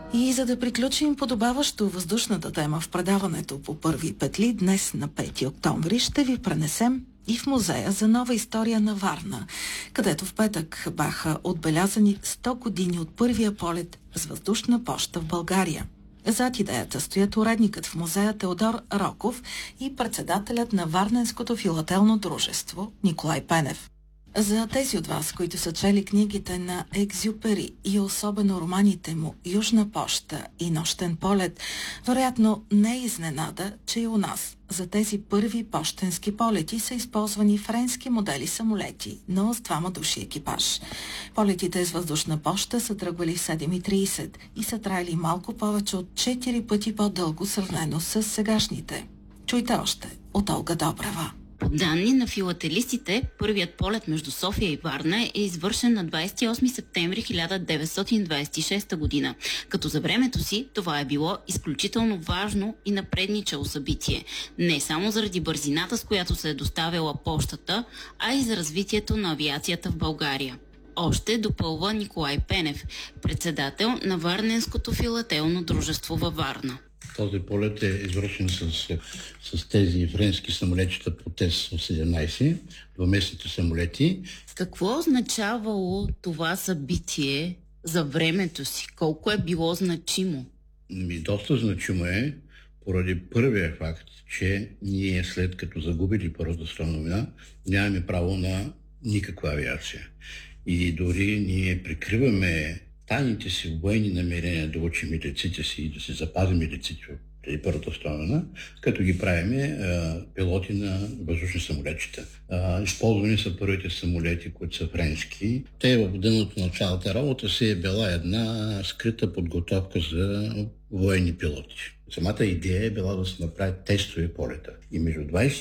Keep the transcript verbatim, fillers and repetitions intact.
И за да приключим подобаващо въздушната тема в предаването по първи петли, днес на пети октомври ще ви пренесем и в музея за нова история на Варна, където в петък бяха отбелязани сто години от първия полет с въздушна поща в България. Зад идеята стоят уредникът в музея Теодор Роков и председателят на Варненското филателно дружество Николай Пенев. За тези от вас, които са чели книгите на Екзюпери и особено романите му «Южна поща» и «Нощен полет», вероятно не е изненада, че и у нас за тези първи пощенски полети са използвани френски модели самолети, но с двама души екипаж. Полетите с въздушна поща са тръгвали в седем и трийсет и са траяли малко повече от четири пъти по-дълго сравнено с сегашните. Чуйте още от Олга Добрева. По данни на филателистите, първият полет между София и Варна е извършен на двадесет и осми септември хиляда деветстотин двадесет и шеста година, като за времето си това е било изключително важно и напредничало събитие, не само заради бързината, с която се е доставяла пощата, а и за развитието на авиацията в България. Още допълва Николай Пенев, председател на Варненското филателно дружество във Варна. Този полет е извършен с, с тези френски самолетчета по Т С седемнадесет, двуместните самолети. Какво означавало това събитие за времето си? Колко е било значимо? Ми, доста значимо е, поради първия факт, че ние след като загубили Първата световна война, нямаме право на никаква авиация. И дори ние прикриваме тайните си военни намерения да учим летците си и да си запазим летците преди Първата световна война, като ги правиме пилоти на въздушни самолетчета. А, използвани са първите самолети, които са френски. Те в дъното на цялата работа си е била една скрита подготовка за военни пилоти. Самата идея е била да се направят тестови полета. И между двадесет